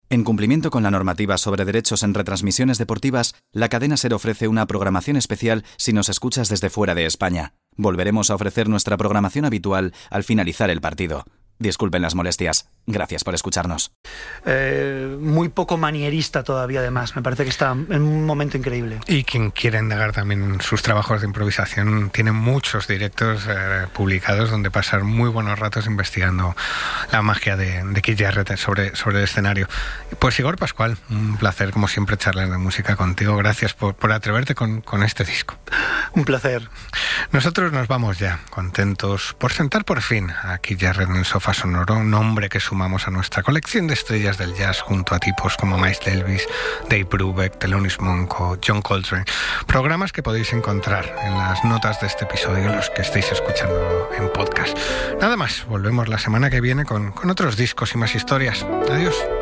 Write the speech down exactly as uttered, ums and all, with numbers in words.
En cumplimiento con la normativa sobre derechos en retransmisiones deportivas, la cadena SER ofrece una programación especial si nos escuchas desde fuera de España. Volveremos a ofrecer nuestra programación habitual al finalizar el partido. Disculpen las molestias. Gracias por escucharnos. Eh, muy poco manierista todavía, además. Me parece que está en un momento increíble. Y quien quiera indagar también en sus trabajos de improvisación, tiene muchos directos eh, publicados donde pasar muy buenos ratos investigando la magia de, de Keith Jarrett sobre, sobre el escenario. Pues Igor Pascual, un placer como siempre charlar de música contigo. Gracias por, por atreverte con, con este disco. Un placer. Nosotros nos vamos ya, contentos por sentar por fin a Keith Jarrett en el sofá sonoro, un nombre que sumamos a nuestra colección de estrellas del jazz junto a tipos como Miles Davis, Dave Brubeck, Thelonious Monk o John Coltrane. Programas que podéis encontrar en las notas de este episodio, los que estéis escuchando en podcast. Nada más, volvemos la semana que viene con, con otros discos y más historias. Adiós.